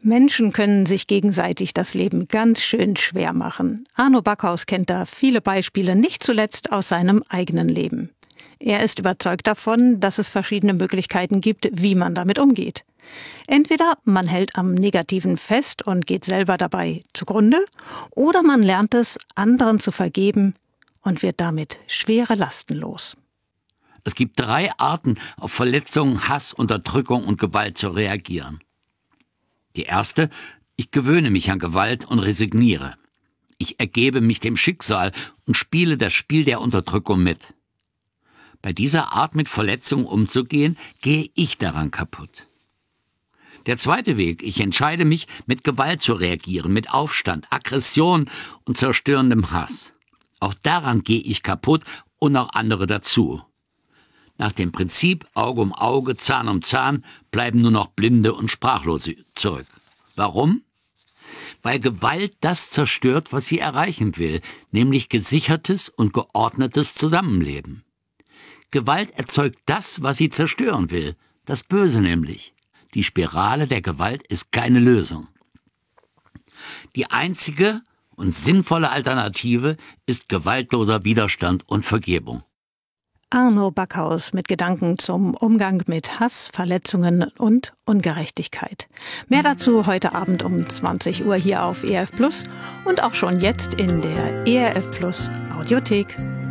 Menschen können sich gegenseitig das Leben ganz schön schwer machen. Arno Backhaus kennt da viele Beispiele, nicht zuletzt aus seinem eigenen Leben. Er ist überzeugt davon, dass es verschiedene Möglichkeiten gibt, wie man damit umgeht. Entweder man hält am Negativen fest und geht selber dabei zugrunde, oder man lernt es, anderen zu vergeben und wird damit schwere Lasten los. Es gibt 3 Arten, auf Verletzungen, Hass, Unterdrückung und Gewalt zu reagieren. Die erste: ich gewöhne mich an Gewalt und resigniere. Ich ergebe mich dem Schicksal und spiele das Spiel der Unterdrückung mit. Bei dieser Art, mit Verletzungen umzugehen, gehe ich daran kaputt. Der zweite Weg: ich entscheide mich, mit Gewalt zu reagieren, mit Aufstand, Aggression und zerstörendem Hass. Auch daran gehe ich kaputt und auch andere dazu. Nach dem Prinzip Auge um Auge, Zahn um Zahn bleiben nur noch Blinde und Sprachlose zurück. Warum? Weil Gewalt das zerstört, was sie erreichen will, nämlich gesichertes und geordnetes Zusammenleben. Gewalt erzeugt das, was sie zerstören will, das Böse nämlich. Die Spirale der Gewalt ist keine Lösung. Die einzige und sinnvolle Alternative ist gewaltloser Widerstand und Vergebung. Arno Backhaus mit Gedanken zum Umgang mit Hass, Verletzungen und Ungerechtigkeit. Mehr dazu heute Abend um 20 Uhr hier auf ERF Plus und auch schon jetzt in der ERF Plus Audiothek.